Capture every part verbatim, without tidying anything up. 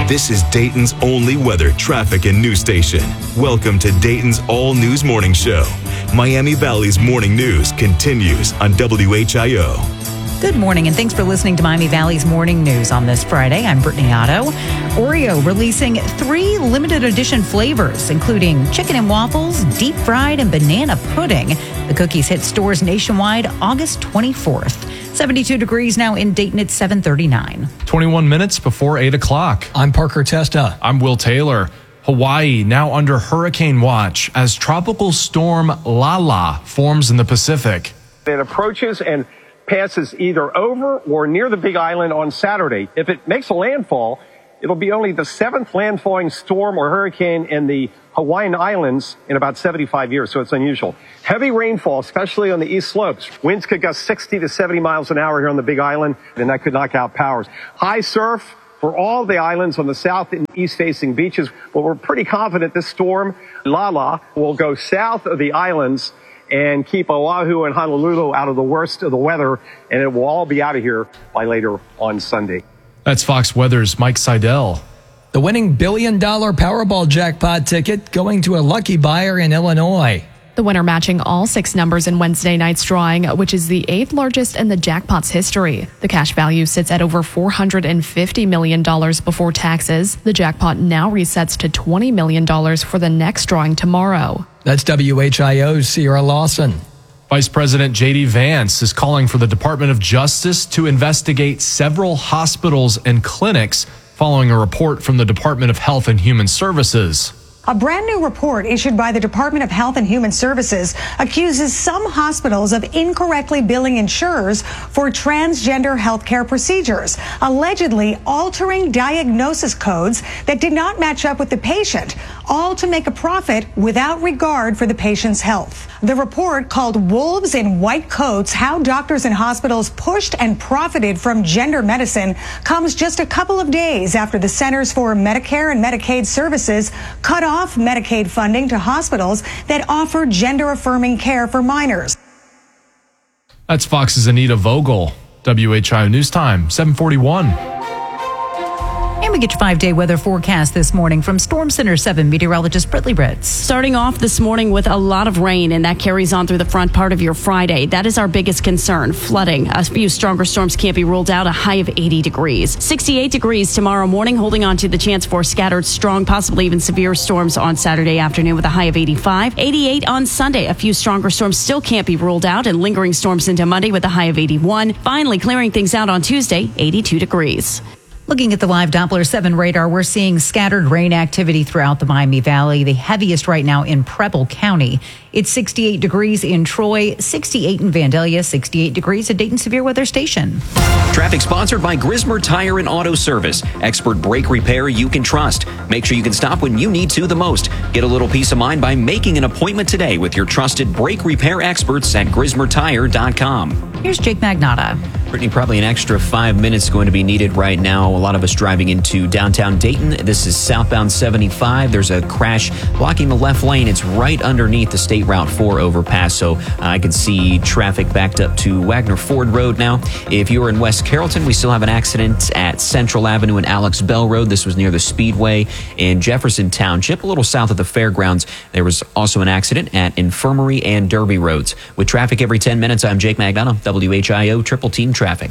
This is Dayton's only weather, traffic, and news station. Welcome to Dayton's All News Morning Show. Miami Valley's morning news continues on W H I O. Good morning, and thanks for listening to Miami Valley's morning news on this Friday. I'm Brittany Otto. Oreo releasing three limited edition flavors, including chicken and waffles, deep fried, and banana pudding. The cookies hit stores nationwide August twenty-fourth. seventy-two degrees now in Dayton at seven thirty-nine. twenty-one minutes before eight o'clock. I'm Parker Testa. I'm Will Taylor. Hawaii now under hurricane watch as tropical storm Lala forms in the Pacific. It approaches and passes either over or near the Big Island on Saturday. If it makes a landfall, it'll be only the seventh landfalling storm or hurricane in the Hawaiian Islands in about seventy-five years, so it's unusual. Heavy rainfall, especially on the east slopes. Winds could gust sixty to seventy miles an hour here on the Big Island, and that could knock out powers. High surf for all the islands on the south and east-facing beaches, but we're pretty confident this storm, Lala, will go south of the islands and keep Oahu and Honolulu out of the worst of the weather, and it will all be out of here by later on Sunday. That's Fox Weather's Mike Seidel. The winning billion-dollar Powerball jackpot ticket going to a lucky buyer in Illinois. The winner matching all six numbers in Wednesday night's drawing, which is the eighth largest in the jackpot's history. The cash value sits at over four hundred fifty million dollars before taxes. The jackpot now resets to twenty million dollars for the next drawing tomorrow. That's W H I O's Sierra Lawson. Vice President J D Vance is calling for the Department of Justice to investigate several hospitals and clinics following a report from the Department of Health and Human Services. A brand new report issued by the Department of Health and Human Services accuses some hospitals of incorrectly billing insurers for transgender healthcare procedures, allegedly altering diagnosis codes that did not match up with the patient, all to make a profit without regard for the patient's health. The report, called Wolves in White Coats: How Doctors and Hospitals Pushed and Profited from Gender Medicine, comes just a couple of days after the Centers for Medicare and Medicaid Services cut off off Medicaid funding to hospitals that offer gender-affirming care for minors. That's Fox's Anita Vogel. W H I O News Time, seven forty-one. And we get your five-day weather forecast this morning from Storm Center seven meteorologist Brittany Ritz. Starting off this morning with a lot of rain, and that carries on through the front part of your Friday. That is our biggest concern, flooding. A few stronger storms can't be ruled out, a high of eighty degrees. sixty-eight degrees tomorrow morning, holding on to the chance for scattered strong, possibly even severe storms on Saturday afternoon with a high of eighty-five. eighty-eight on Sunday. A few stronger storms still can't be ruled out, and lingering storms into Monday with a high of eighty-one. Finally clearing things out on Tuesday, eighty-two degrees. Looking at the live Doppler seven radar, we're seeing scattered rain activity throughout the Miami Valley, the heaviest right now in Preble County. It's sixty-eight degrees in Troy, sixty-eight in Vandalia, sixty-eight degrees at Dayton Severe Weather Station. Traffic sponsored by Grismer Tire and Auto Service. Expert brake repair you can trust. Make sure you can stop when you need to the most. Get a little peace of mind by making an appointment today with your trusted brake repair experts at grismer tire dot com. Here's Jake Magnotta. Brittany, probably an extra five minutes going to be needed right now. A lot of us driving into downtown Dayton. This is southbound seventy-five. There's a crash blocking the left lane. It's right underneath the State Route four overpass, so uh, I can see traffic backed up to Wagner Ford Road now. If you're in West Carrollton, we still have an accident at Central Avenue and Alex Bell Road. This was near the Speedway in Jefferson Township, a little south of the fairgrounds. There was also an accident at Infirmary and Derby Roads. With traffic every ten minutes, I'm Jake Magnotta, W H I O Triple Team Traffic.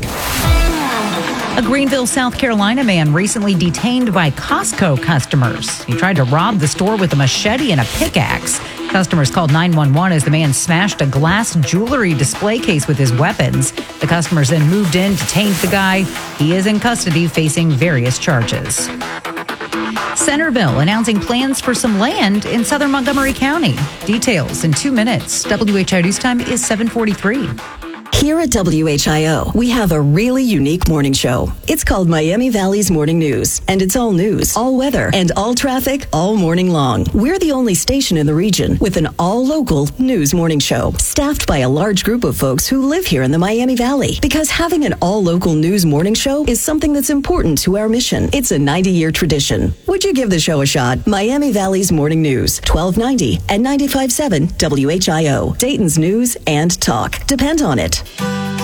A Greenville, South Carolina man recently detained by Costco customers. He tried to rob the store with a machete and a pickaxe. Customers called nine one one as the man smashed a glass jewelry display case with his weapons. The customers then moved in, detained the guy. He is in custody facing various charges. Centerville announcing plans for some land in southern Montgomery County. Details in two minutes. W H I O News Time is seven forty-three. Here at W H I O, we have a really unique morning show. It's called Miami Valley's Morning News, and it's all news, all weather, and all traffic all morning long. We're the only station in the region with an all-local news morning show, staffed by a large group of folks who live here in the Miami Valley. Because having an all-local news morning show is something that's important to our mission. It's a ninety-year tradition. Would you give the show a shot? Miami Valley's Morning News, twelve ninety and ninety-five point seven W H I O. Dayton's news and talk. Depend on it.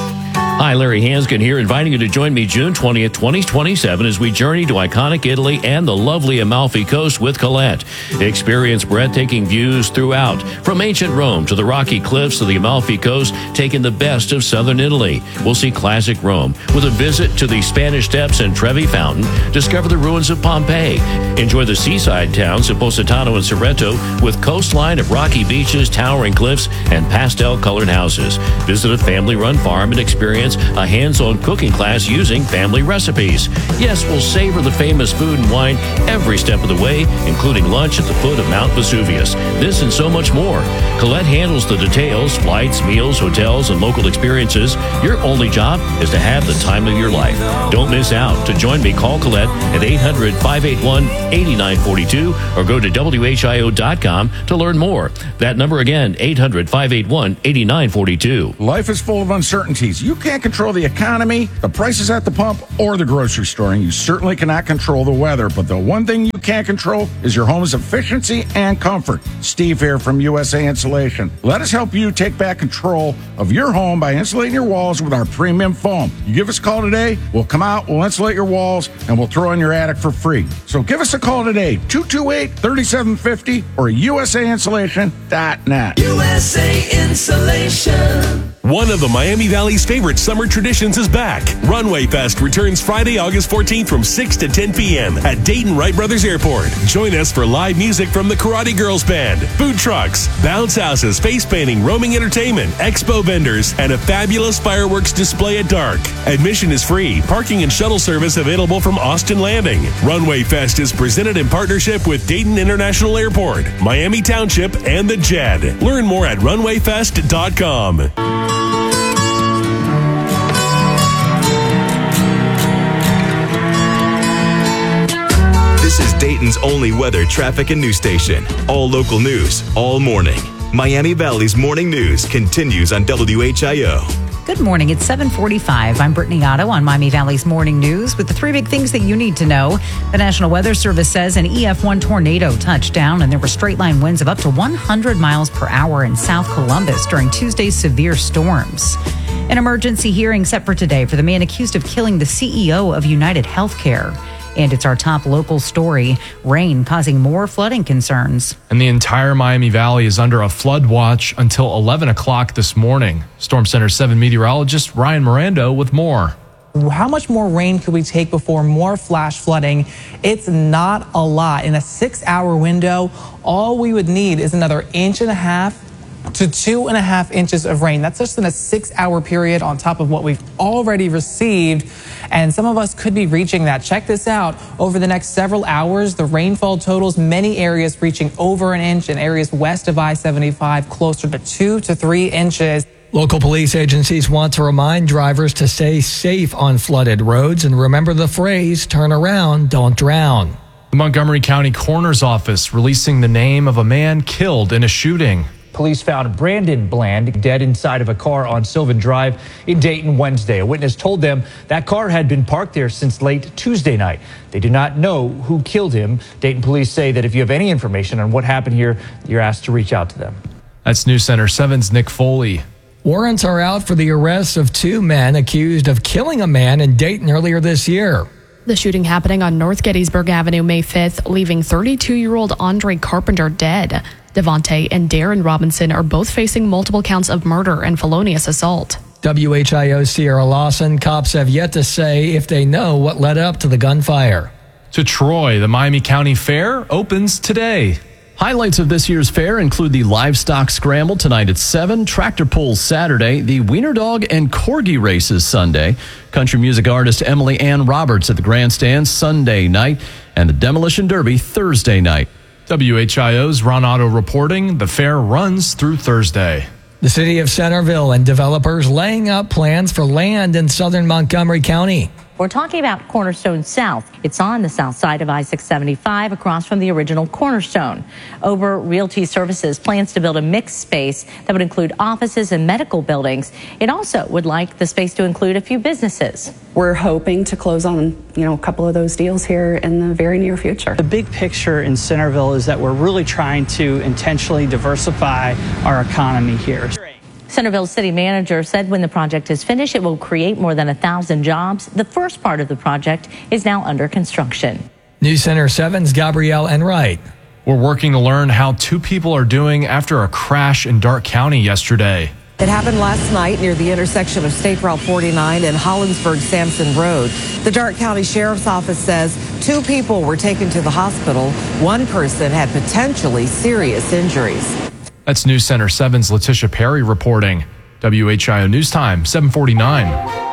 Hi, Larry Hanskin here, inviting you to join me June twentieth, twenty twenty-seven as we journey to iconic Italy and the lovely Amalfi Coast with Colette. Experience breathtaking views throughout, from ancient Rome to the rocky cliffs of the Amalfi Coast, taking the best of southern Italy. We'll see classic Rome with a visit to the Spanish Steps and Trevi Fountain, discover the ruins of Pompeii, enjoy the seaside towns of Positano and Sorrento with coastline of rocky beaches, towering cliffs, and pastel-colored houses. Visit a family-run farm and experience a hands-on cooking class using family recipes. Yes, we'll savor the famous food and wine every step of the way, including lunch at the foot of Mount Vesuvius. This and so much more. Colette handles the details, flights, meals, hotels, and local experiences. Your only job is to have the time of your life. Don't miss out. To join me, call Colette at eight hundred, five eight one, eight nine four two or go to W H I O dot com to learn more. That number again, eight hundred, five eight one, eight nine four two. Life is full of uncertainties. You can't control the economy, the prices at the pump, or the grocery store, and you certainly cannot control the weather. But the one thing you can control is your home's efficiency and comfort. Steve here from U S A Insulation. Let us help you take back control of your home by insulating your walls with our premium foam. You give us a call today, we'll come out, we'll insulate your walls, and we'll throw in your attic for free. So give us a call today, two two eight, three seven five zero or U S A insulation dot net. U S A Insulation. One of the Miami Valley's favorite summer traditions is back. Runway Fest returns Friday, August fourteenth from six to ten p.m. at Dayton Wright Brothers Airport. Join us for live music from the Karate Girls Band, food trucks, bounce houses, face painting, roaming entertainment, expo vendors, and a fabulous fireworks display at dark. Admission is free. Parking and shuttle service available from Austin Landing. Runway Fest is presented in partnership with Dayton International Airport, Miami Township, and the J E D. Learn more at runway fest dot com. This is Dayton's only weather, traffic, and news station. All local news, all morning. Miami Valley's morning news continues on W H I O. Good morning. It's seven forty-five. I'm Brittany Otto on Miami Valley's morning news with the three big things that you need to know. The National Weather Service says an E F one tornado touched down and there were straight line winds of up to one hundred miles per hour in South Columbus during Tuesday's severe storms. An emergency hearing set for today for the man accused of killing the C E O of United Healthcare. And it's our top local story, rain causing more flooding concerns. And the entire Miami Valley is under a flood watch until eleven o'clock this morning. Storm Center seven meteorologist Ryan Mirando with more. How much more rain could we take before more flash flooding? It's not a lot. In a six-hour window, all we would need is another inch and a half to two and a half inches of rain. That's just in a six-hour period on top of what we've already received. And some of us could be reaching that. Check this out. Over the next several hours, the rainfall totals, many areas reaching over an inch, and areas west of I seventy-five closer to two to three inches. Local police agencies want to remind drivers to stay safe on flooded roads and remember the phrase, turn around, don't drown. The Montgomery County Coroner's Office releasing the name of a man killed in a shooting. Police found Brandon Bland dead inside of a car on Sylvan Drive in Dayton Wednesday. A witness told them that car had been parked there since late Tuesday night. They do not know who killed him. Dayton police say that if you have any information on what happened here, you're asked to reach out to them. That's News Center seven's Nick Foley. Warrants are out for the arrest of two men accused of killing a man in Dayton earlier this year. The shooting happening on North Gettysburg Avenue May fifth, leaving thirty-two-year-old Andre Carpenter dead. Devontae and Darren Robinson are both facing multiple counts of murder and felonious assault. W H I O's Sierra Lawson, cops have yet to say if they know what led up to the gunfire. To Troy, the Miami County Fair opens today. Highlights of this year's fair include the Livestock Scramble tonight at seven, Tractor Pulls Saturday, the Wiener Dog and Corgi Races Sunday, country music artist Emily Ann Roberts at the Grandstand Sunday night, and the Demolition Derby Thursday night. W H I O's Ron Otto reporting the fair runs through Thursday. The city of Centerville and developers laying out plans for land in southern Montgomery County. We're talking about Cornerstone South. It's on the south side of I six seventy-five across from the original Cornerstone. Ober Realty Services plans to build a mixed space that would include offices and medical buildings. It also would like the space to include a few businesses. We're hoping to close on, you know, a couple of those deals here in the very near future. The big picture in Centerville is that we're really trying to intentionally diversify our economy here. Centerville city manager said when the project is finished, it will create more than a thousand jobs. The first part of the project is now under construction. News Center seven's Gabrielle Enright. We're working to learn how two people are doing after a crash in Darke County yesterday. It happened last night near the intersection of State Route forty-nine and Hollinsburg-Sampson Road. The Darke County Sheriff's Office says two people were taken to the hospital. One person had potentially serious injuries. That's News Center seven's Letitia Perry reporting. W H I O News Time, seven forty-nine.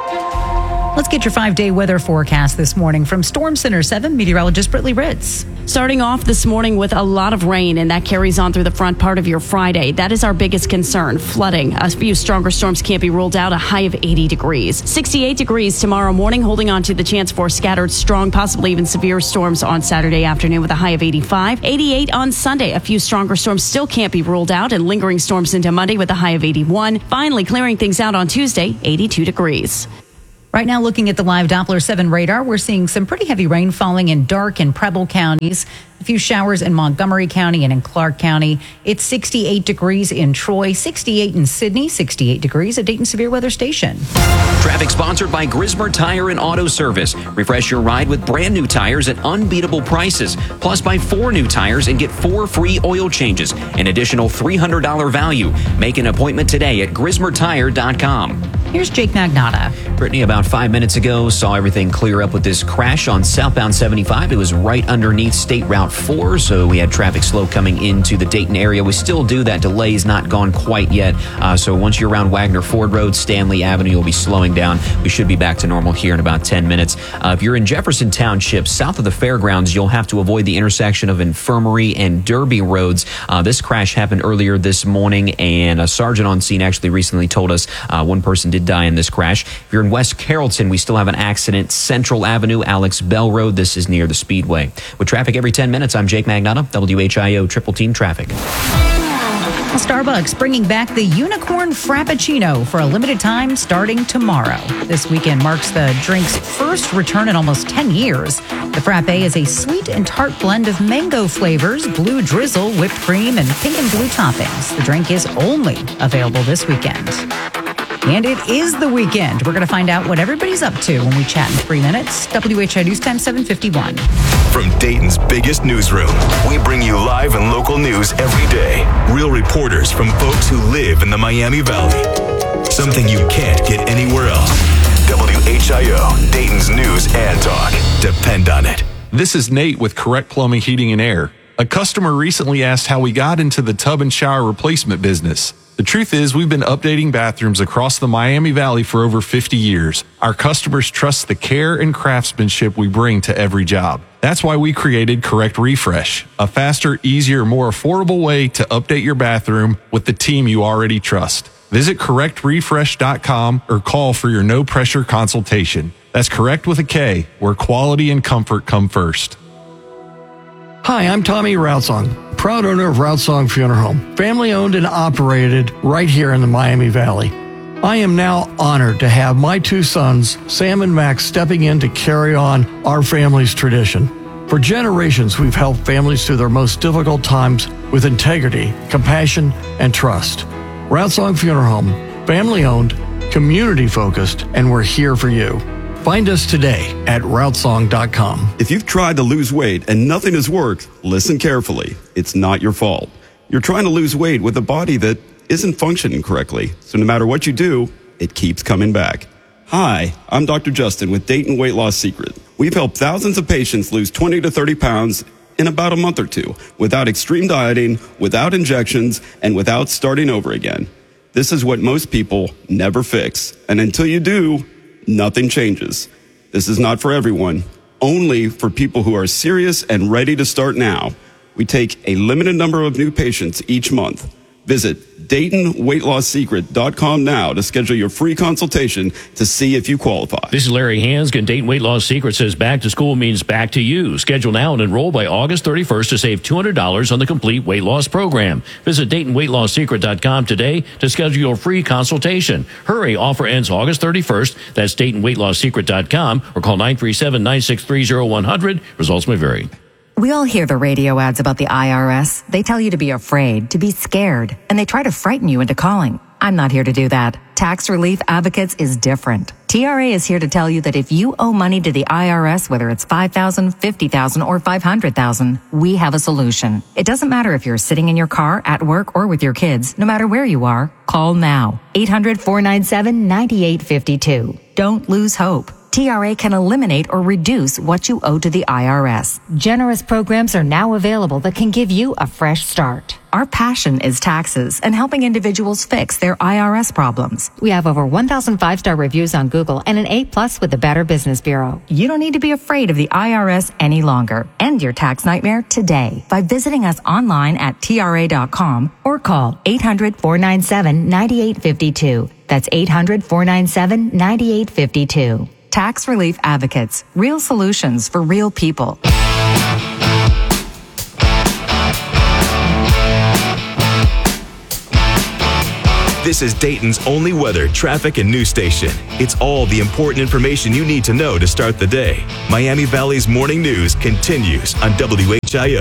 Let's get your five-day weather forecast this morning from Storm Center seven meteorologist Brittany Ritz. Starting off this morning with a lot of rain, and that carries on through the front part of your Friday. That is our biggest concern, flooding. A few stronger storms can't be ruled out, a high of eighty degrees. sixty-eight degrees tomorrow morning, holding on to the chance for scattered strong, possibly even severe storms on Saturday afternoon with a high of eighty-five. eighty-eight on Sunday. A few stronger storms still can't be ruled out, and lingering storms into Monday with a high of eighty-one. Finally, clearing things out on Tuesday, eighty-two degrees. Right now, looking at the live Doppler seven radar, we're seeing some pretty heavy rain falling in Darke and Preble counties. A few showers in Montgomery County and in Clark County. It's sixty-eight degrees in Troy, sixty-eight in Sydney, sixty-eight degrees at Dayton Severe Weather Station. Traffic sponsored by Grismer Tire and Auto Service. Refresh your ride with brand new tires at unbeatable prices. Plus, buy four new tires and get four free oil changes. An additional three hundred dollars value. Make an appointment today at grismer tire dot com. Here's Jake Magnotta. Brittany, about five minutes ago, saw everything clear up with this crash on southbound seventy-five. It was right underneath State Route four, so we had traffic slow coming into the Dayton area. We still do. That delay is not gone quite yet. Uh, so once you're around Wagner Ford Road, Stanley Avenue, you'll be slowing down. We should be back to normal here in about ten minutes. Uh, if you're in Jefferson Township, south of the fairgrounds, you'll have to avoid the intersection of Infirmary and Derby Roads. Uh, this crash happened earlier this morning, and a sergeant on scene actually recently told us uh, one person did die in this crash. If you're in West Carrollton, we still have an accident. Central Avenue, Alex Bell Road. This is near the Speedway. With traffic every ten minutes, I'm Jake Magnotta, W H I O Triple Team Traffic. Well, Starbucks bringing back the Unicorn Frappuccino for a limited time starting tomorrow. This weekend marks the drink's first return in almost ten years. The Frappe is a sweet and tart blend of mango flavors, blue drizzle, whipped cream, and pink and blue toppings. The drink is only available this weekend. And it is the weekend. We're going to find out what everybody's up to when we chat in three minutes. W H I News Time, seven fifty-one. From Dayton's biggest newsroom, we bring you live and local news every day. Real reporters from folks who live in the Miami Valley. Something you can't get anywhere else. W H I O, Dayton's news and talk. Depend on it. This is Nate with Correct Plumbing, Heating, and Air. A customer recently asked how we got into the tub and shower replacement business. The truth is, we've been updating bathrooms across the Miami Valley for over fifty years. Our customers trust the care and craftsmanship we bring to every job. That's why we created Correct Refresh, a faster, easier, more affordable way to update your bathroom with the team you already trust. Visit correct refresh dot com or call for your no-pressure consultation. That's Correct with a K, where quality and comfort come first. Hi, I'm Tommy Routsong, proud owner of Routsong Funeral Home, family owned and operated right here in the Miami Valley. I am now honored to have my two sons, Sam and Max, stepping in to carry on our family's tradition. For generations, we've helped families through their most difficult times with integrity, compassion, and trust. Routsong Funeral Home, family owned, community focused, and we're here for you. Find us today at routsong dot com. If you've tried to lose weight and nothing has worked, listen carefully. It's not your fault. You're trying to lose weight with a body that isn't functioning correctly. So no matter what you do, it keeps coming back. Hi, I'm Doctor Justin with Dayton Weight Loss Secret. We've helped thousands of patients lose twenty to thirty pounds in about a month or two without extreme dieting, without injections, and without starting over again. This is what most people never fix. And until you do, nothing changes. This is not for everyone, only for people who are serious and ready to start now. We take a limited number of new patients each month. Visit Dayton Weight Loss Secret dot com now to schedule your free consultation to see if you qualify. This is Larry Hanskin. Dayton Weight Loss Secret says back to school means back to you. Schedule now and enroll by August thirty-first to save two hundred dollars on the complete weight loss program. Visit Dayton Weight Loss Secret dot com today to schedule your free consultation. Hurry, offer ends August thirty-first. That's Dayton Weight Loss Secret dot com or call nine three seven, nine six three, zero one zero zero. Results may vary. We all hear the radio ads about the I R S. They tell you to be afraid, to be scared, and they try to frighten you into calling. I'm not here to do that. Tax Relief Advocates is different. T R A is here to tell you that if you owe money to the I R S, whether it's five thousand dollars, fifty thousand dollars, or five hundred thousand dollars, we have a solution. It doesn't matter if you're sitting in your car, at work, or with your kids. No matter where you are, call now. eight hundred, four nine seven, nine eight five two. Don't lose hope. T R A can eliminate or reduce what you owe to the I R S. Generous programs are now available that can give you a fresh start. Our passion is taxes and helping individuals fix their I R S problems. We have over one thousand five-star reviews on Google and an A plus with the Better Business Bureau. You don't need to be afraid of the I R S any longer. End your tax nightmare today by visiting us online at T R A dot com or call eight hundred, four nine seven, nine eight five two. That's eight hundred, four nine seven, nine eight five two. Tax Relief Advocates. Real solutions for real people. This is Dayton's only weather, traffic, and news station. It's all the important information you need to know to start the day. Miami Valley's morning news continues on W H I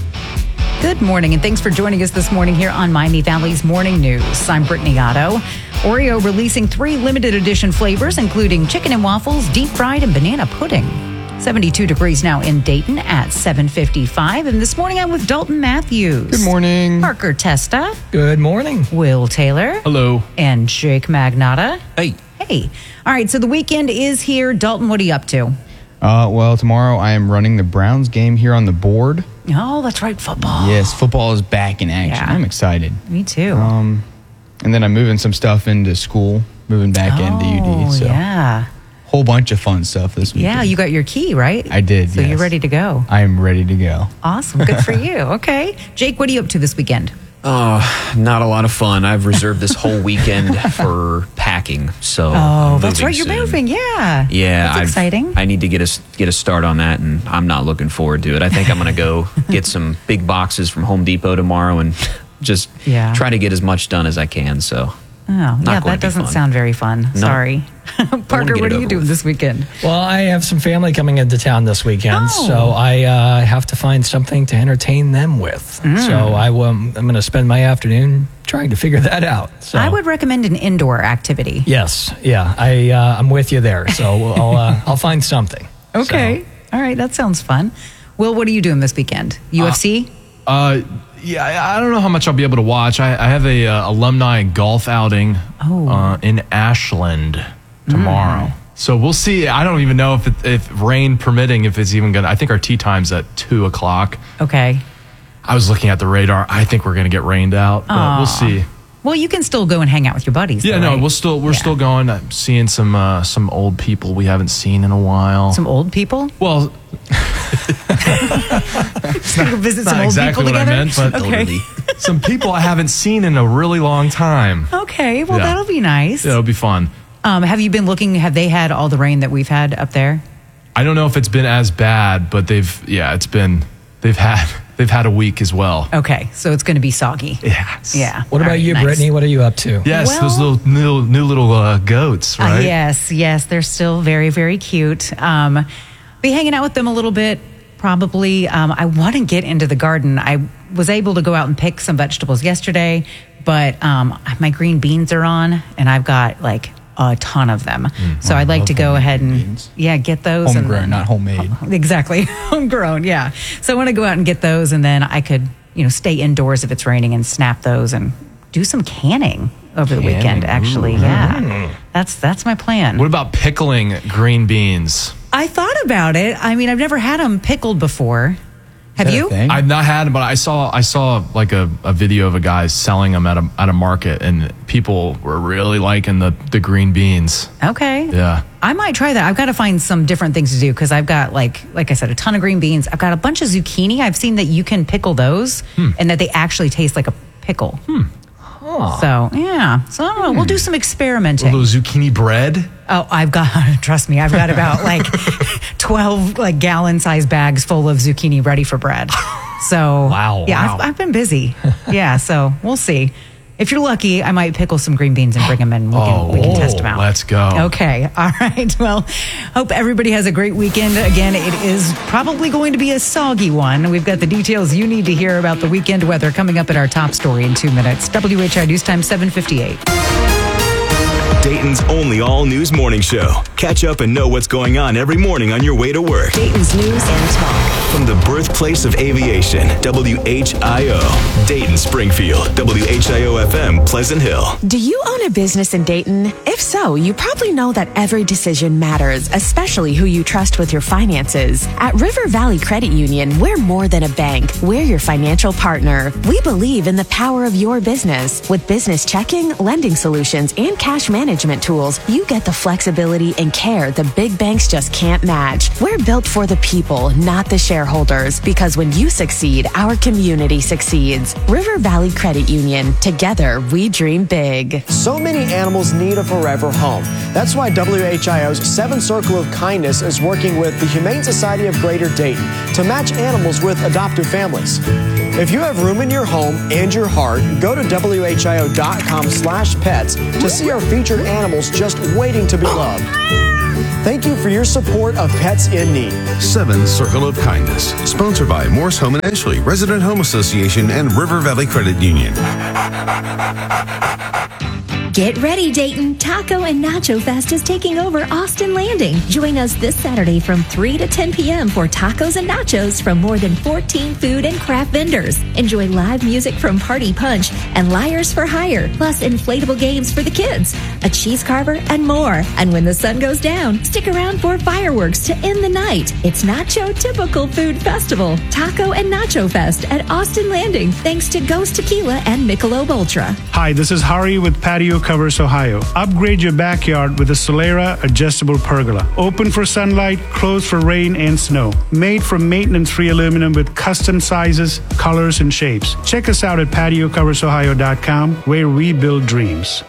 O. Good morning, and thanks for joining us this morning here on Miami Valley's Morning News. I'm Brittany Otto. Oreo releasing three limited edition flavors, including chicken and waffles, deep fried, and banana pudding. seventy-two degrees now in Dayton at seven fifty-five. And this morning I'm with Dalton Matthews. Good morning. Parker Testa. Good morning. Will Taylor. Hello. And Jake Magnotta. Hey. Hey. All right, so the weekend is here. Dalton, what are you up to? Uh, well, tomorrow I am running the Browns game here on the board. Oh, that's right, football. Yes, football is back in action. Yeah. I'm excited. Me too. Um, and then I'm moving some stuff into school, moving back oh, into U D. So yeah. whole bunch of fun stuff this weekend. Yeah, you got your key, right? I did, So yes. you're ready to go. I am ready to go. Awesome. Good for you. Okay. Jake, what are you up to this weekend? Oh, not a lot of fun. I've reserved this whole weekend for packing. So Oh, I'm that's moving right. You're soon. moving. Yeah. Yeah, That's I've- exciting. I need to get a get a start on that, and I'm not looking forward to it. I think I'm going to go get some big boxes from Home Depot tomorrow and just Yeah. try to get as much done as I can. So, Oh, Not yeah, going to that be doesn't fun. sound very fun. No. Sorry. Parker, get what it are you over doing with. this weekend? Well, I have some family coming into town this weekend, Oh. so I uh, have to find something to entertain them with. Mm. So I will, I'm going to spend my afternoon trying to figure that out. So I would recommend an indoor activity. yes, yeah, I uh, I'm with you there. So I'll uh, I'll find something. Okay. All right. That sounds fun. Will, what are you doing this weekend? U F C? Uh, yeah, I I don't know how much I'll be able to watch. I, I have a uh, alumni golf outing Oh. uh, in Ashland tomorrow. So we'll see. I don't even know if it, if rain permitting, if it's even gonna. I think our tee time's at two o'clock. Okay. I was looking at the radar. I think we're gonna get rained out, but Aw. we'll see. Well, you can still go and hang out with your buddies. Yeah, though, no, right? we'll still we're Yeah. still going. I'm seeing some uh, some old people we haven't seen in a while. Some old people? Well, Just gonna go visit not some old exactly people what together? I meant, but okay. some people I haven't seen in a really long time. Okay. Well, Yeah. that'll be nice. Yeah, it'll be fun. Um, have you been looking? Have they had all the rain that we've had up there? I don't know if it's been as bad, but they've yeah, it's been they've had they've had a week as well. Okay. So it's going to be soggy. Yes. Yeah. What All about right, you, nice. Brittany? What are you up to? Yes, Well- those little new, new little uh, goats, Uh, right? yes, yes, they're still very, very cute. Um, be hanging out with them a little bit, probably. Um, I want to get into the garden. I was able to go out and pick some vegetables yesterday, but um, my green beans are on, and I've got like a ton of them. so I'd like to go ahead and yeah, get those. and Homegrown, then- not homemade. Exactly, homegrown. Yeah. So I want to go out and get those, and then I could, you know, stay indoors if it's raining and snap those and do some canning over the weekend. Canning, Actually, ooh. yeah, Mm. that's that's my plan. What about pickling green beans? I thought about it. I mean, I've never had them pickled before. Have you? I've not had them, but I saw I saw like a, a video of a guy selling them at a at a market, and people were really liking the the green beans. Okay. Yeah. I might try that. I've got to find some different things to do because I've got like like I said, a ton of green beans. I've got a bunch of zucchini. I've seen that you can pickle those and that they actually taste like a pickle. So yeah. So I don't know. We'll do some A experimenting. little zucchini bread. Oh, I've got, trust me, I've got about like twelve like gallon size bags full of zucchini ready for bread. So, Wow, yeah, wow. I've, I've been busy. Yeah, so we'll see. If you're lucky, I might pickle some green beans and bring them in. We can, oh, we can test them out. Let's go. Okay. All right. Well, hope everybody has a great weekend. Again, it is probably going to be a soggy one. We've got the details you need to hear about the weekend weather coming up at our top story in two minutes. W H I News Time seven fifty-eight. Dayton's only all-news morning show. Catch up and know what's going on every morning on your way to work. Dayton's News and Talk. From the birthplace of aviation, W H I O, Dayton, Springfield, W H I O F M, Pleasant Hill. Do you own a business in Dayton? If so, you probably know that every decision matters, especially who you trust with your finances. At River Valley Credit Union, we're more than a bank. We're your financial partner. We believe in the power of your business. With business checking, lending solutions, and cash management tools, you get the flexibility and care the big banks just can't match. We're built for the people, not the shareholders, because when you succeed, our community succeeds. River Valley Credit Union. Together, we dream big. So many animals need a forever home. That's why W H I O's Seven Circle of Kindness is working with the Humane Society of Greater Dayton to match animals with adoptive families. If you have room in your home and your heart, go to W H I O dot com slash pets to see our featured animals just waiting to be loved. Thank you for your support of Pets in Need. Seven Circle of Kindness, sponsored by Morse Home and Ashley, Resident Home Association, and River Valley Credit Union. Get ready, Dayton. Taco and Nacho Fest is taking over Austin Landing. Join us this Saturday from three to ten p.m. for tacos and nachos from more than fourteen food and craft vendors. Enjoy live music from Party Punch and Liars for Hire, plus inflatable games for the kids, a cheese carver, and more. And when the sun goes down, stick around for fireworks to end the night. It's Nacho Typical Food Festival, Taco and Nacho Fest at Austin Landing, thanks to Ghost Tequila and Michelob Ultra. Hi, this is Hari with Patio Covers Ohio. Upgrade your backyard with a Solera adjustable pergola. Open for sunlight, closed for rain and snow. Made from maintenance-free aluminum with custom sizes, colors, and shapes. Check us out at patio covers ohio dot com, where we build dreams.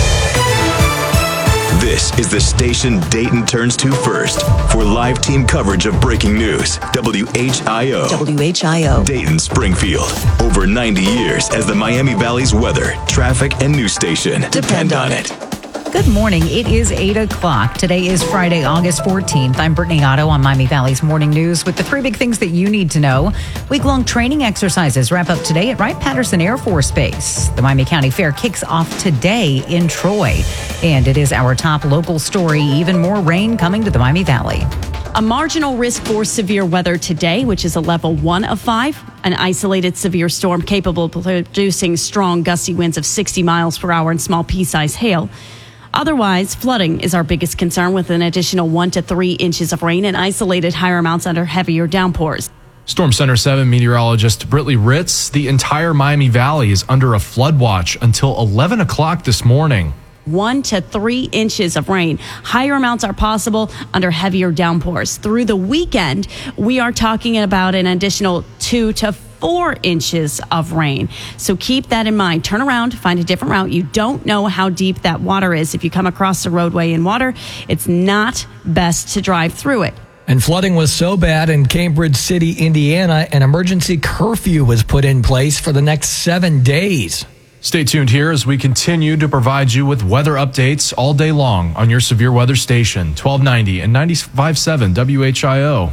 This is the station Dayton turns to first for live team coverage of breaking news. W H I O. W H I O. Dayton, Springfield. Over ninety years as the Miami Valley's weather, traffic, and news station. Depend on it. Good morning. It is eight o'clock. Today is Friday, August fourteenth. I'm Brittany Otto on Miami Valley's Morning News with the three big things that you need to know. Week-long training exercises wrap up today at Wright-Patterson Air Force Base. The Miami County Fair kicks off today in Troy. And it is our top local story. Even more rain coming to the Miami Valley. A marginal risk for severe weather today, which is a level one of five. An isolated severe storm capable of producing strong gusty winds of sixty miles per hour and small pea-sized hail. Otherwise, flooding is our biggest concern with an additional one to three inches of rain and isolated higher amounts under heavier downpours. Storm Center seven meteorologist Britley Ritz, the entire Miami Valley is under a flood watch until eleven o'clock this morning. One to three inches of rain. Higher amounts are possible under heavier downpours. Through the weekend, we are talking about an additional two to four inches of rain. So keep that in mind. Turn around, find a different route. You don't know how deep that water is. If you come across the roadway in water, it's not best to drive through it. And flooding was so bad in Cambridge City, Indiana, an emergency curfew was put in place for the next seven days. Stay tuned here as we continue to provide you with weather updates all day long on your severe weather station, twelve ninety and ninety-five point seven W H I O.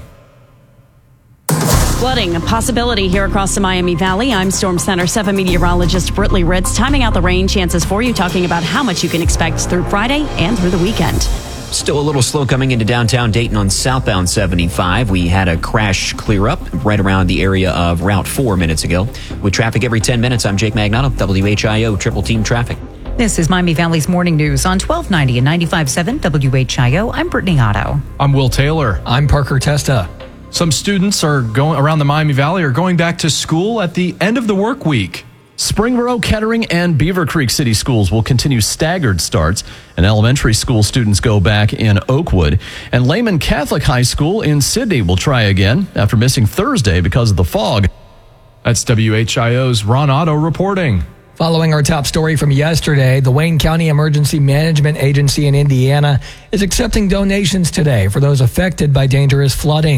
Flooding, a possibility here across the Miami Valley. I'm Storm Center seven meteorologist Britley Ritz, timing out the rain chances for you, talking about how much you can expect through Friday and through the weekend. Still a little slow coming into downtown Dayton on southbound seventy-five. We had a crash clear up right around the area of Route four minutes ago. With traffic every ten minutes, I'm Jake Magnato, W H I O Triple Team Traffic. This is Miami Valley's Morning News on twelve ninety and ninety-five point seven W H I O. I'm Brittany Otto. I'm Will Taylor. I'm Parker Testa. Some students are going around the Miami Valley are going back to school at the end of the work week. Springboro, Kettering, and Beaver Creek City schools will continue staggered starts, and elementary school students go back in Oakwood. And Lehman Catholic High School in Sydney will try again after missing Thursday because of the fog. That's W H I O's Ron Otto reporting. Following our top story from yesterday, the Wayne County Emergency Management Agency in Indiana is accepting donations today for those affected by dangerous flooding.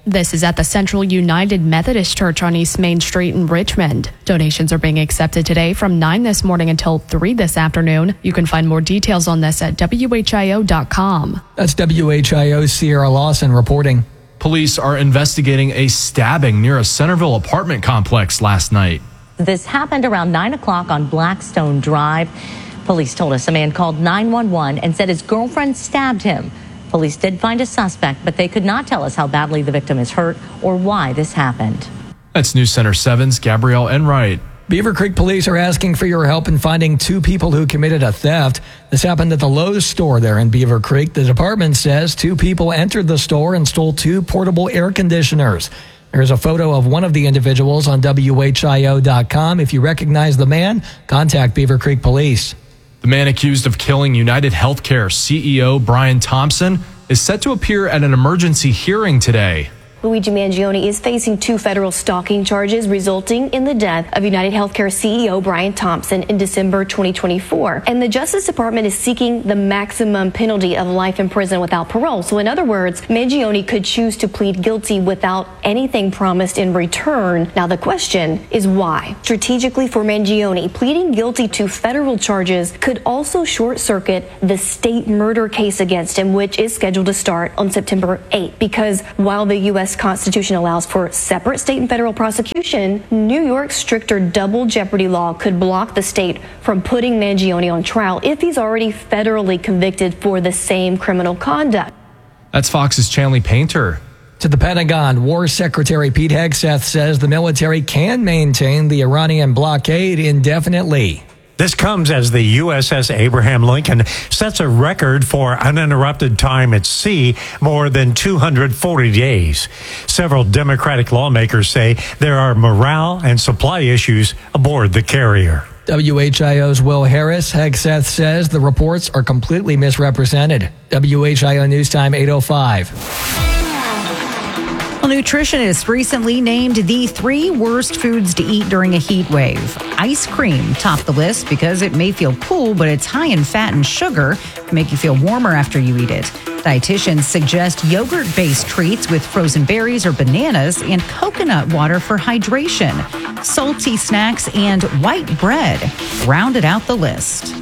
This is at the Central United Methodist Church on East Main Street in Richmond. Donations are being accepted today from nine this morning until three this afternoon. You can find more details on this at W H I O dot com. That's W H I O's Sierra Lawson reporting. Police are investigating a stabbing near a Centerville apartment complex last night. This happened around nine o'clock on Blackstone Drive. Police told us a man called nine one one and said his girlfriend stabbed him. Police did find a suspect, but they could not tell us how badly the victim is hurt or why this happened. That's News Center seven's Gabrielle Enright. Beaver Creek police are asking for your help in finding two people who committed a theft. This happened at the Lowe's store there in Beaver Creek. The department says two people entered the store and stole two portable air conditioners. There's a photo of one of the individuals on W H I O dot com. If you recognize the man, contact Beaver Creek Police. The man accused of killing United Healthcare C E O Brian Thompson is set to appear at an emergency hearing today. Luigi Mangione is facing two federal stalking charges resulting in the death of United Healthcare C E O Brian Thompson in December twenty twenty-four. And the Justice Department is seeking the maximum penalty of life in prison without parole. So in other words, Mangione could choose to plead guilty without anything promised in return. Now the question is why? Strategically for Mangione, pleading guilty to federal charges could also short circuit the state murder case against him, which is scheduled to start on September eighth. Because while the U S Constitution allows for separate state and federal prosecution, New York's stricter double jeopardy law could block the state from putting Mangione on trial if he's already federally convicted for the same criminal conduct. That's Fox's Chanley Painter. To the Pentagon, War Secretary Pete Hegseth says the military can maintain the Iranian blockade indefinitely. This comes as the U S S Abraham Lincoln sets a record for uninterrupted time at sea, more than two hundred forty days. Several Democratic lawmakers say there are morale and supply issues aboard the carrier. W H I O's Will Harris. Hegseth says the reports are completely misrepresented. W H I O News Time eight oh five. Well, nutritionists recently named the three worst foods to eat during a heat wave. Ice cream topped the list because it may feel cool, but it's high in fat and sugar to make you feel warmer after you eat it. Dietitians suggest yogurt-based treats with frozen berries or bananas and coconut water for hydration. Salty snacks and white bread rounded out the list.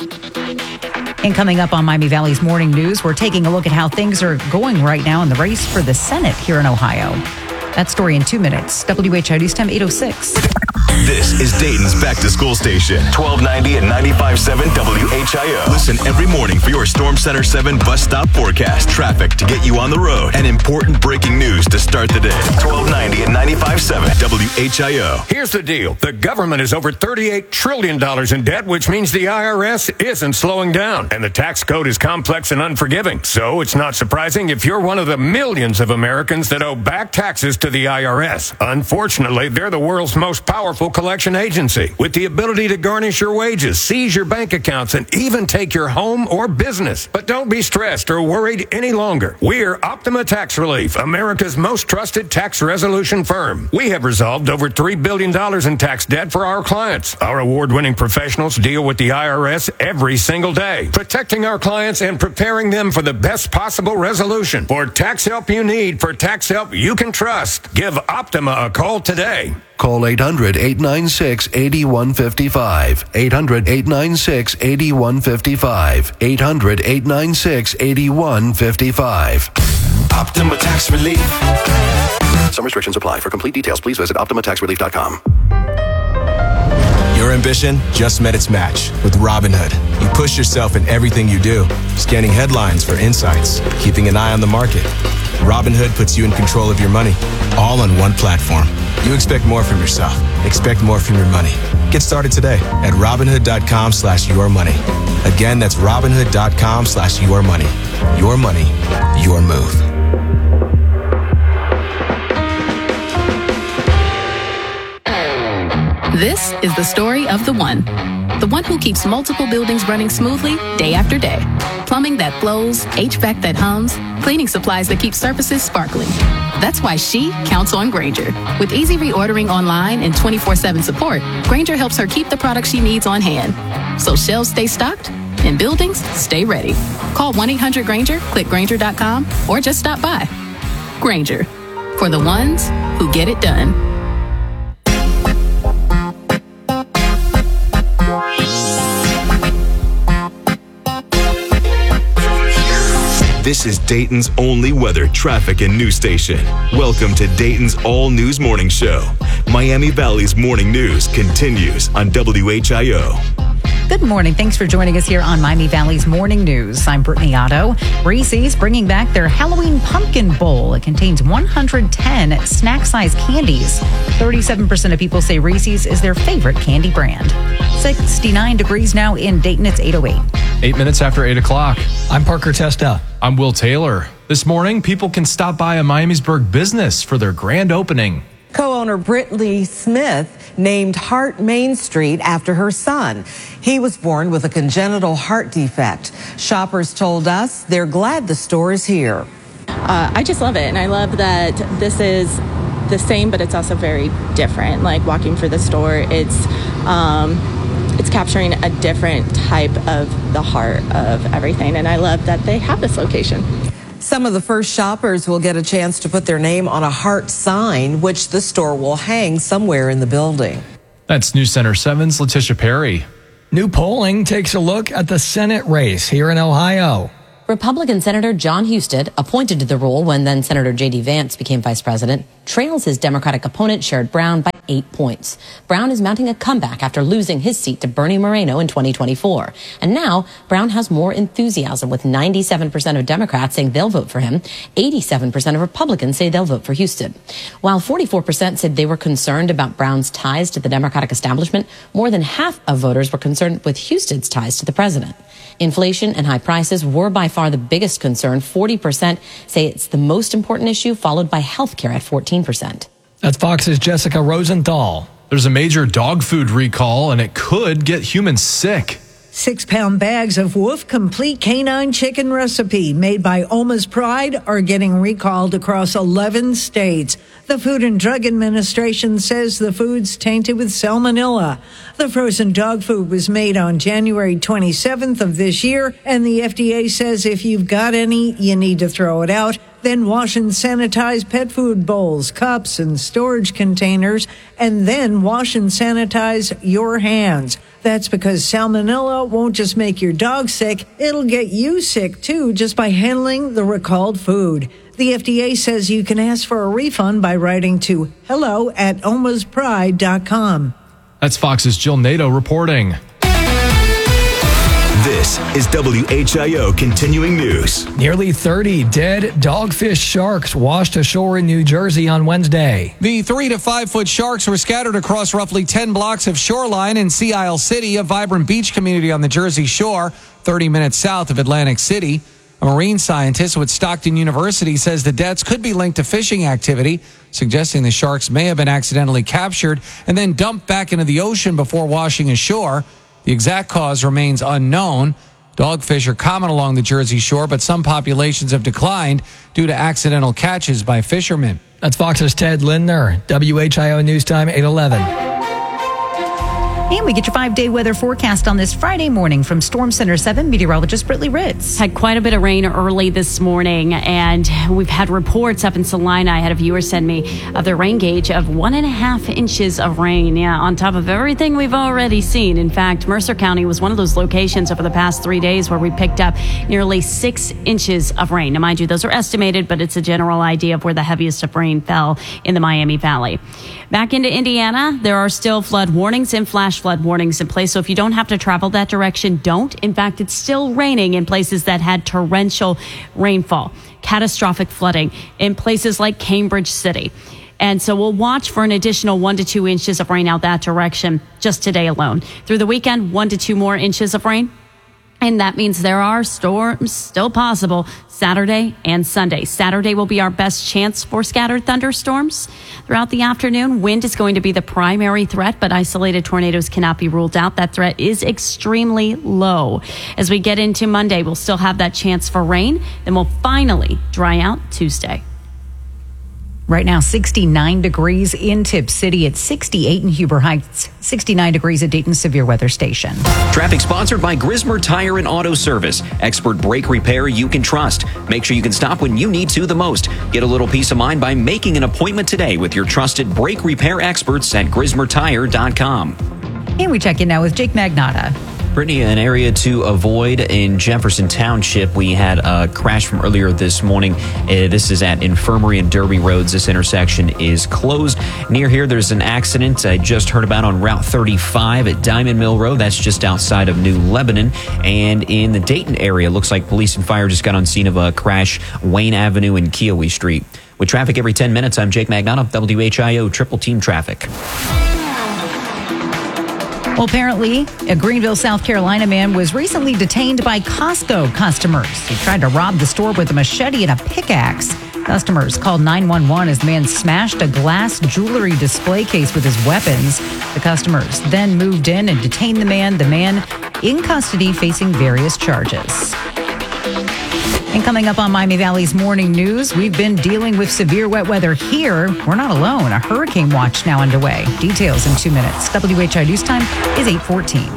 And coming up on Miami Valley's Morning News, we're taking a look at how things are going right now in the race for the Senate here in Ohio. That story in two minutes. W H I O News Time eight oh six. This is Dayton's back-to-school station, twelve ninety and ninety-five point seven W H I O. Listen every morning for your Storm Center seven bus stop forecast, traffic to get you on the road, and important breaking news to start the day. twelve ninety and ninety-five point seven W H I O. Here's the deal. The government is over thirty-eight trillion dollars in debt, which means the I R S isn't slowing down. And the tax code is complex and unforgiving. So it's not surprising if you're one of the millions of Americans that owe back taxes to the I R S. Unfortunately, they're the world's most powerful collection agency with the ability to garnish your wages, seize your bank accounts, and even take your home or business. But don't be stressed or worried any longer. We're Optima Tax Relief, America's most trusted tax resolution firm. We have resolved over three billion dollars in tax debt for our clients. Our award-winning professionals deal with the I R S every single day, protecting our clients and preparing them for the best possible resolution. For tax help you need, for tax help you can trust, give Optima a call today. Call eight hundred, eight nine six, eight one five five. eight hundred, eight nine six, eight one five five. eight hundred, eight nine six, eight one five five. Optima Tax Relief. Some restrictions apply. For complete details, please visit optima tax relief dot com. Your ambition just met its match with Robinhood. You push yourself in everything you do, scanning headlines for insights, keeping an eye on the market. Robinhood puts you in control of your money, all on one platform. You expect more from yourself. Expect more from your money. Get started today at Robinhood.com slash your money. Again, that's Robinhood.com slash your money. Your money, your move. This is the story of the one. The one who keeps multiple buildings running smoothly day after day. Plumbing that flows, H V A C that hums, cleaning supplies that keep surfaces sparkling. That's why she counts on Grainger. With easy reordering online and twenty-four seven support, Grainger helps her keep the products she needs on hand. So shelves stay stocked and buildings stay ready. Call one eight hundred Grainger, click Grainger dot com, or just stop by. Grainger, for the ones who get it done. This is Dayton's only weather, traffic, and news station. Welcome to Dayton's All News Morning Show. Miami Valley's morning news continues on W H I O. Good morning. Thanks for joining us here on Miami Valley's Morning News. I'm Brittany Otto. Reese's bringing back their Halloween Pumpkin Bowl. It contains one hundred ten snack-sized candies. thirty-seven percent of people say Reese's is their favorite candy brand. sixty-nine degrees now in Dayton. It's eight oh eight. Eight minutes after eight o'clock. I'm Parker Testa. I'm Will Taylor. This morning, people can stop by a Miamisburg business for their grand opening. Co-owner Brittany Smith named Heart Main Street after her son. He was born with a congenital heart defect. Shoppers told us they're glad the store is here. Uh, I just love it, and I love that this is the same, but it's also very different. Like walking through the store, it's um, it's capturing a different type of the heart of everything, and I love that they have this location. Some of the first shoppers will get a chance to put their name on a heart sign, which the store will hang somewhere in the building. That's News Center seven's Letitia Perry. New polling takes a look at the Senate race here in Ohio. Republican Senator John Husted, appointed to the role when then Senator J D Vance became vice president, trails his Democratic opponent Sherrod Brown by eight points. Brown is mounting a comeback after losing his seat to Bernie Moreno in twenty twenty-four. And now Brown has more enthusiasm, with ninety-seven percent of Democrats saying they'll vote for him. eighty-seven percent of Republicans say they'll vote for Husted. While forty-four percent said they were concerned about Brown's ties to the Democratic establishment, more than half of voters were concerned with Husted's ties to the president. Inflation and high prices were by far the biggest concern. forty percent say it's the most important issue, followed by health care at fourteen percent. That's Fox's Jessica Rosenthal. There's a major dog food recall, and it could get humans sick. Six-pound bags of Wolf Complete Canine Chicken Recipe made by Oma's Pride are getting recalled across eleven states. The Food and Drug Administration says the food's tainted with salmonella. The frozen dog food was made on January twenty-seventh of this year, and the F D A says if you've got any, you need to throw it out. Then wash and sanitize pet food bowls, cups, and storage containers, and then wash and sanitize your hands. That's because salmonella won't just make your dog sick, it'll get you sick too just by handling the recalled food. The F D A says you can ask for a refund by writing to hello at omas pride dot com. That's Fox's Jill Nato reporting. This is W H I O Continuing News. Nearly thirty dead dogfish sharks washed ashore in New Jersey on Wednesday. The three to five foot sharks were scattered across roughly ten blocks of shoreline in Sea Isle City, a vibrant beach community on the Jersey Shore, thirty minutes south of Atlantic City. A marine scientist with Stockton University says the deaths could be linked to fishing activity, suggesting the sharks may have been accidentally captured and then dumped back into the ocean before washing ashore. The exact cause remains unknown. Dogfish are common along the Jersey Shore, but some populations have declined due to accidental catches by fishermen. That's Fox's Ted Lindner. W H I O News Time, eight eleven. And we get your five-day weather forecast on this Friday morning from Storm Center seven meteorologist Brittany Ritz. Had quite a bit of rain early this morning, and we've had reports up in Salina. I had a viewer send me of the rain gauge of one and a half inches of rain. Yeah, on top of everything we've already seen. In fact, Mercer County was one of those locations over the past three days where we picked up nearly six inches of rain. Now, mind you, those are estimated, but it's a general idea of where the heaviest of rain fell in the Miami Valley. Back into Indiana, there are still flood warnings and flash flood warnings in place. So if you don't have to travel that direction, don't. In fact, it's still raining in places that had torrential rainfall, catastrophic flooding in places like Cambridge City. And so we'll watch for an additional one to two inches of rain out that direction just today alone. Through the weekend, one to two more inches of rain. And that means there are storms still possible Saturday and Sunday. Saturday will be our best chance for scattered thunderstorms throughout the afternoon. Wind is going to be the primary threat, but isolated tornadoes cannot be ruled out. That threat is extremely low. As we get into Monday, we'll still have that chance for rain. Then we'll finally dry out Tuesday. Right now, sixty-nine degrees in Tipp City. It's sixty-eight in Huber Heights, sixty-nine degrees at Dayton Severe Weather Station. Traffic sponsored by Grismer Tire and Auto Service. Expert brake repair you can trust. Make sure you can stop when you need to the most. Get a little peace of mind by making an appointment today with your trusted brake repair experts at grismer tire dot com. And we check in now with Jake Magnotta. Brittany, an area to avoid in Jefferson Township. We had a crash from earlier this morning. Uh, this is at Infirmary and Derby Roads. This intersection is closed. Near here, there's an accident I just heard about on Route thirty-five at Diamond Mill Road. That's just outside of New Lebanon. And in the Dayton area, looks like police and fire just got on scene of a crash, Wayne Avenue and Keowee Street. With traffic every ten minutes, I'm Jake Magnotta, W H I O Triple Team Traffic. Well, apparently, a Greenville, South Carolina man was recently detained by Costco customers. He tried to rob the store with a machete and a pickaxe. Customers called nine one one as the man smashed a glass jewelry display case with his weapons. The customers then moved in and detained the man. The man in custody facing various charges. And coming up on Miami Valley's Morning News, we've been dealing with severe wet weather here. We're not alone. A hurricane watch now underway. Details in two minutes. W H I News Time is eight fourteen.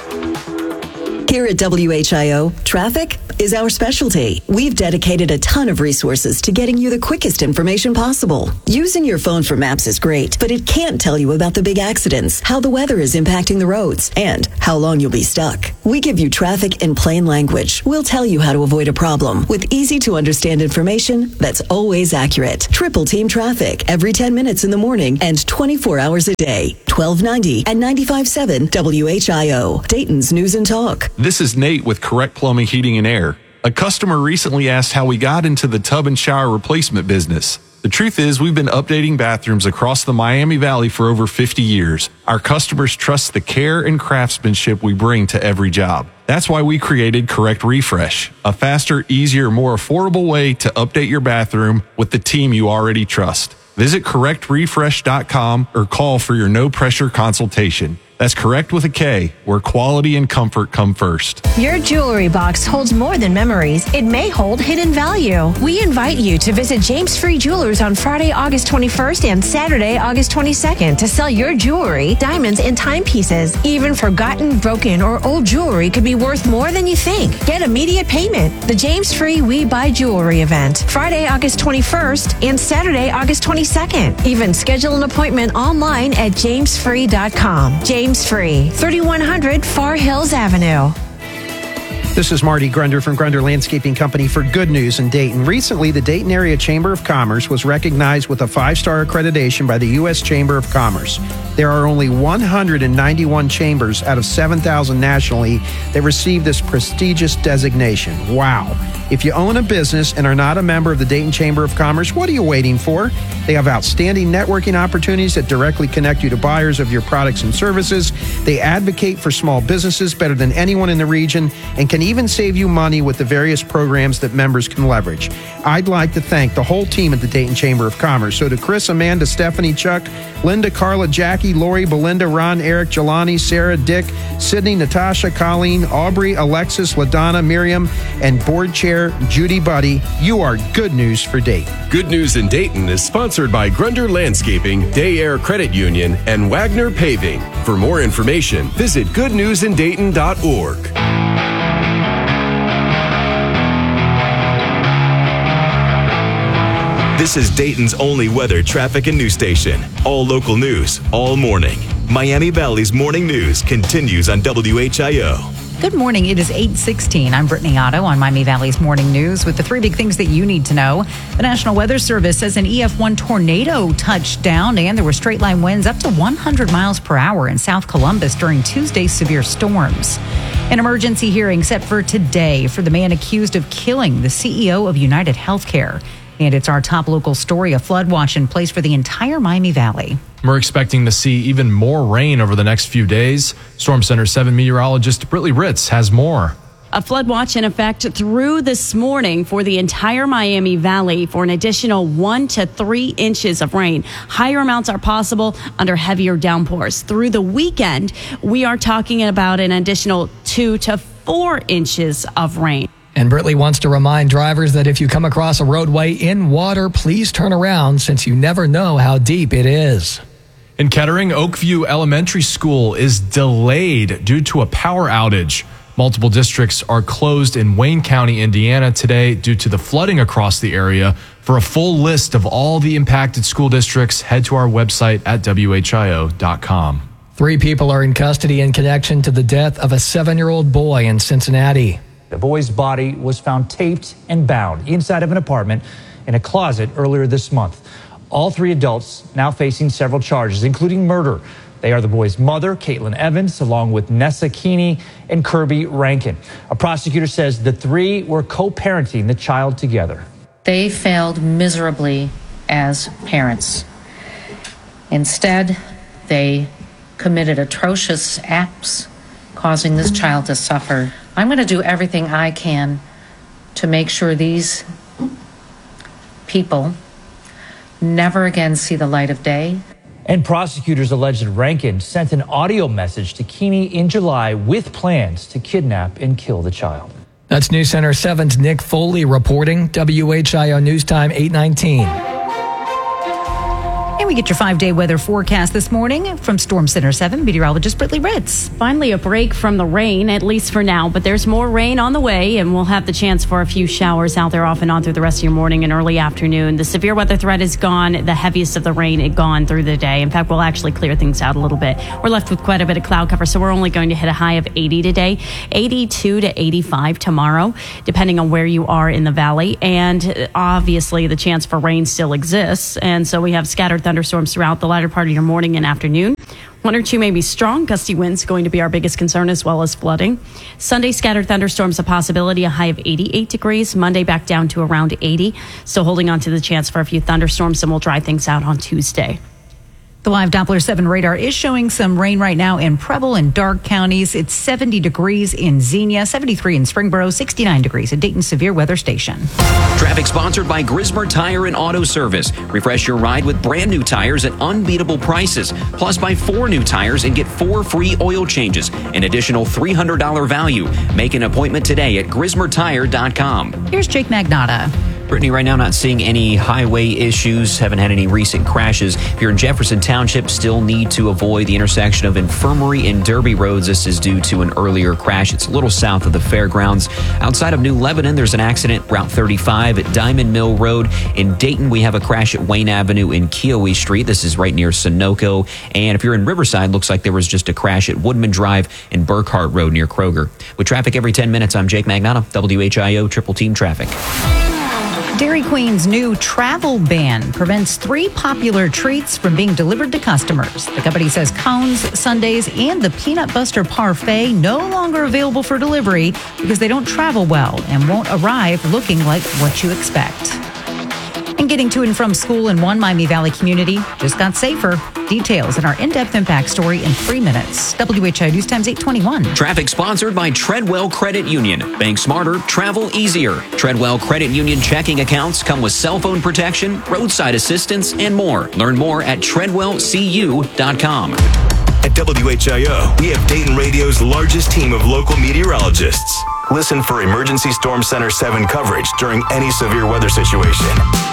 Here at W H I O, traffic is our specialty. We've dedicated a ton of resources to getting you the quickest information possible. Using your phone for maps is great, but it can't tell you about the big accidents, how the weather is impacting the roads, and how long you'll be stuck. We give you traffic in plain language. We'll tell you how to avoid a problem with easy to understand information that's always accurate. Triple Team Traffic every ten minutes in the morning and twenty-four hours a day. twelve ninety and ninety-five point seven W H I O, Dayton's News and Talk. This is Nate with Correct Plumbing, Heating, and Air. A customer recently asked how we got into the tub and shower replacement business. The truth is, we've been updating bathrooms across the Miami Valley for over fifty years. Our customers trust the care and craftsmanship we bring to every job. That's why we created Correct Refresh, a faster, easier, more affordable way to update your bathroom with the team you already trust. Visit correct refresh dot com or call for your no-pressure consultation. That's Correct with a K, where quality and comfort come first. Your jewelry box holds more than memories. It may hold hidden value. We invite you to visit James Free Jewelers on Friday, August twenty-first and Saturday, August twenty-second to sell your jewelry, diamonds, and timepieces. Even forgotten, broken, or old jewelry could be worth more than you think. Get immediate payment. The James Free We Buy Jewelry event, Friday, August twenty-first and Saturday, August twenty-second. Even schedule an appointment online at james free dot com. James Free, thirty-one hundred Far Hills Avenue. This is Marty Grunder from Grunder Landscaping Company for Good News in Dayton. Recently, the Dayton Area Chamber of Commerce was recognized with a five-star accreditation by the U S Chamber of Commerce. There are only one hundred ninety-one chambers out of seven thousand nationally that receive this prestigious designation. Wow. If you own a business and are not a member of the Dayton Chamber of Commerce, what are you waiting for? They have outstanding networking opportunities that directly connect you to buyers of your products and services. They advocate for small businesses better than anyone in the region and can even save you money with the various programs that members can leverage. I'd like to thank the whole team at the Dayton Chamber of Commerce. So to Chris, Amanda, Stephanie, Chuck, Linda, Carla, Jackie, Lori, Belinda, Ron, Eric, Jelani, Sarah, Dick, Sydney, Natasha, Colleen, Aubrey, Alexis, LaDonna, Miriam, and board chair Judy Buddy, you are good news for Dayton. Good News in Dayton is sponsored by Grunder Landscaping, Day Air Credit Union, and Wagner Paving. For more information, visit good news in dayton dot org. This is Dayton's only weather, traffic, and news station. All local news, all morning. Miami Valley's Morning News continues on W H I O. Good morning. It is eight sixteen. I'm Brittany Otto on Miami Valley's Morning News with the three big things that you need to know. The National Weather Service says an E F one tornado touched down and there were straight line winds up to one hundred miles per hour in South Columbus during Tuesday's severe storms. An emergency hearing set for today for the man accused of killing the C E O of United Healthcare. And it's our top local story, a flood watch in place for the entire Miami Valley. We're expecting to see even more rain over the next few days. Storm Center seven meteorologist Britley Ritz has more. A flood watch in effect through this morning for the entire Miami Valley for an additional one to three inches of rain. Higher amounts are possible under heavier downpours. Through the weekend, we are talking about an additional two to four inches of rain. And Britley wants to remind drivers that if you come across a roadway in water, please turn around since you never know how deep it is. In Kettering, Oakview Elementary School is delayed due to a power outage. Multiple districts are closed in Wayne County, Indiana today due to the flooding across the area. For a full list of all the impacted school districts, head to our website at W H I O dot com. Three people are in custody in connection to the death of a seven-year-old boy in Cincinnati. The boy's body was found taped and bound inside of an apartment in a closet earlier this month. All three adults now facing several charges, including murder. They are the boy's mother, Caitlin Evans, along with Nessa Keeney and Kirby Rankin. A prosecutor says the three were co-parenting the child together. They failed miserably as parents. Instead, they committed atrocious acts, causing this child to suffer. I'm going to do everything I can to make sure these people never again see the light of day. And prosecutors allege that Rankin sent an audio message to Keeney in July with plans to kidnap and kill the child. That's News Center seven's Nick Foley reporting. W H I O News Time eight nineteen. And we get your five-day weather forecast this morning from Storm Center seven meteorologist Britley Ritz. Finally, a break from the rain, at least for now, but there's more rain on the way, and we'll have the chance for a few showers out there off and on through the rest of your morning and early afternoon. The severe weather threat is gone. The heaviest of the rain is gone through the day. In fact, we'll actually clear things out a little bit. We're left with quite a bit of cloud cover, so we're only going to hit a high of eighty today, eighty-two to eighty-five tomorrow, depending on where you are in the valley. And obviously, the chance for rain still exists, and so we have scattered thunderstorms throughout the latter part of your morning and afternoon. One or two maybe strong gusty winds going to be our biggest concern, as well as flooding. Sunday, scattered thunderstorms a possibility, a high of eighty-eight degrees. Monday back down to around eighty. Still holding on to the chance for a few thunderstorms, and we'll dry things out on Tuesday. The live Doppler seven radar is showing some rain right now in Preble and Darke counties. It's seventy degrees in Xenia, seventy-three in Springboro, sixty-nine degrees at Dayton Severe Weather Station. Traffic sponsored by Grismer Tire and Auto Service. Refresh your ride with brand new tires at unbeatable prices. Plus, buy four new tires and get four free oil changes. An additional three hundred dollars value. Make an appointment today at grismer tire dot com. Here's Jake Magnotta. Brittany, right now not seeing any highway issues, haven't had any recent crashes. If you're in Jefferson Township, still need to avoid the intersection of Infirmary and Derby roads. This is due to an earlier crash. It's a little south of the fairgrounds. Outside of New Lebanon, there's an accident, Route thirty-five at Diamond Mill Road. In Dayton, we have a crash at Wayne Avenue and Keowee Street. This is right near Sunoco. And if you're in Riverside, looks like there was just a crash at Woodman Drive and Burkhart Road near Kroger. With traffic every ten minutes, I'm Jake Magnotta, W H I O Triple Team Traffic. Dairy Queen's new travel ban prevents three popular treats from being delivered to customers. The company says cones, sundaes, and the Peanut Buster Parfait no longer available for delivery because they don't travel well and won't arrive looking like what you expect. And getting to and from school in one Miami Valley community just got safer. Details in our in-depth impact story in three minutes. W H I O News Times eight twenty-one. Traffic sponsored by Treadwell Credit Union. Bank smarter, travel easier. Treadwell Credit Union checking accounts come with cell phone protection, roadside assistance, and more. Learn more at treadwell c u dot com. At W H I O, we have Dayton Radio's largest team of local meteorologists. Listen for Emergency Storm Center seven coverage during any severe weather situation.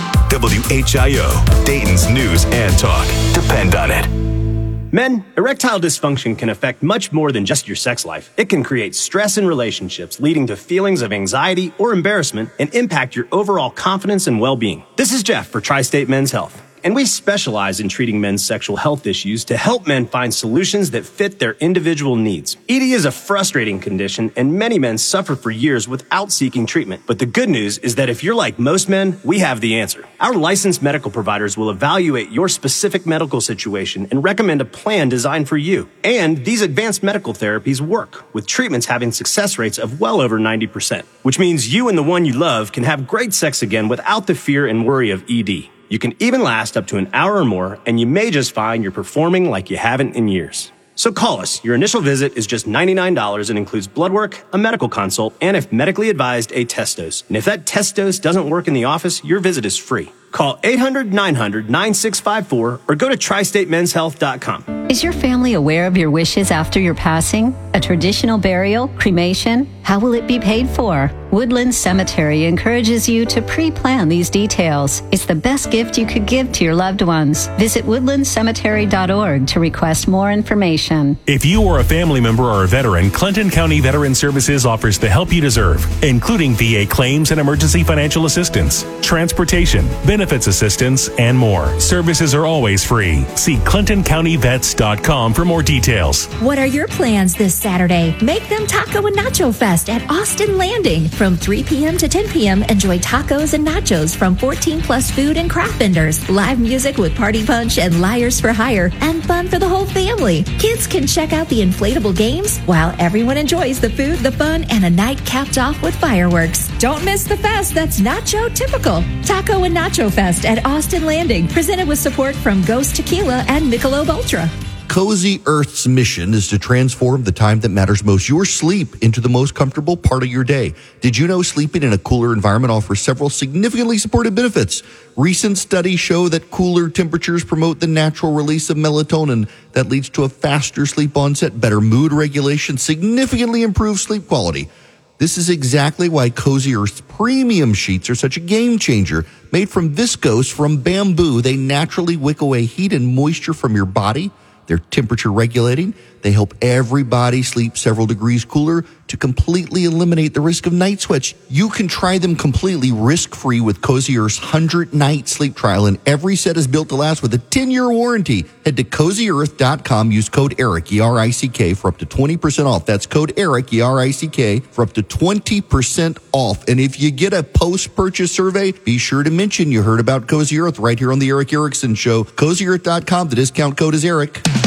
W H I O, Dayton's news and talk. Depend on it. Men, erectile dysfunction can affect much more than just your sex life. It can create stress in relationships, leading to feelings of anxiety or embarrassment, and impact your overall confidence and well-being. This is Jeff for Tri-State Men's Health, and we specialize in treating men's sexual health issues to help men find solutions that fit their individual needs. E D is a frustrating condition, and many men suffer for years without seeking treatment. But the good news is that if you're like most men, we have the answer. Our licensed medical providers will evaluate your specific medical situation and recommend a plan designed for you. And these advanced medical therapies work, with treatments having success rates of well over ninety percent, which means you and the one you love can have great sex again without the fear and worry of E D. You can even last up to an hour or more, and you may just find you're performing like you haven't in years. So call us. Your initial visit is just ninety-nine dollars and includes blood work, a medical consult, and if medically advised, a test dose. And if that test dose doesn't work in the office, your visit is free. Call eight hundred, nine hundred, nine six five four or go to tri state men's health dot com. Is your family aware of your wishes after your passing? A traditional burial, cremation, How will it be paid for? Woodland Cemetery encourages you to pre-plan these details. It's the best gift you could give to your loved ones. Visit woodland cemetery dot org to request more information. If you or a family member are a veteran, Clinton County Veteran Services offers the help you deserve, including V A claims and emergency financial assistance, transportation, benefits assistance, and more. Services are always free. See clinton county vets dot com for more details. What are your plans this Saturday? Make them Taco and Nacho Fest at Austin Landing. From three p.m. to ten p.m., enjoy tacos and nachos from fourteen plus food and craft vendors, live music with Party Punch and Liars for Hire, and fun for the whole family. Kids can check out the inflatable games while everyone enjoys the food, the fun, and a night capped off with fireworks. Don't miss the fest that's nacho typical. Taco and Nacho Fest at Austin Landing, presented with support from Ghost Tequila and Michelob Ultra. Cozy Earth's mission is to transform the time that matters most, your sleep, into the most comfortable part of your day. Did you know sleeping in a cooler environment offers several significantly supported benefits? Recent studies show that cooler temperatures promote the natural release of melatonin that leads to a faster sleep onset, better mood regulation, significantly improved sleep quality. This is exactly why Cozy Earth's premium sheets are such a game changer. Made from viscose from bamboo, they naturally wick away heat and moisture from your body. They're temperature regulating. They help everybody sleep several degrees cooler to completely eliminate the risk of night sweats. You can try them completely risk-free with Cozy Earth's one hundred night sleep trial, and every set is built to last with a ten-year warranty. Head to cozy earth dot com, use code ERIC, E R I C K, for up to twenty percent off. That's code ERIC, E R I C K, for up to twenty percent off. And if you get a post-purchase survey, be sure to mention you heard about Cozy Earth right here on the Eric Erickson Show. cozy earth dot com, the discount code is ERIC.